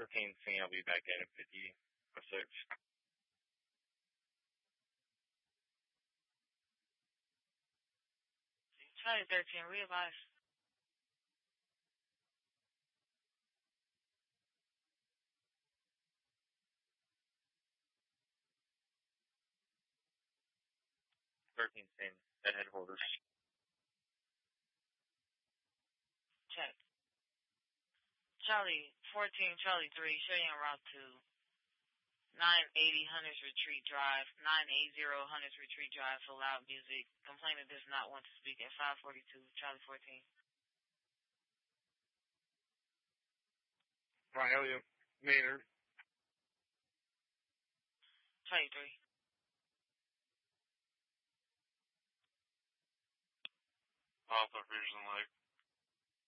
13C, I'll be back in 56. Charlie 13, realize. At headquarters. Check. Charlie 14, Charlie 3, shutting en route to 980 Hunters Retreat Drive, 980 Hunters Retreat Drive for loud music. Complainant does not want to speak at 542, Charlie 14. Right, Elliot. Maynard. Charlie 3. Alpha Vision Lake.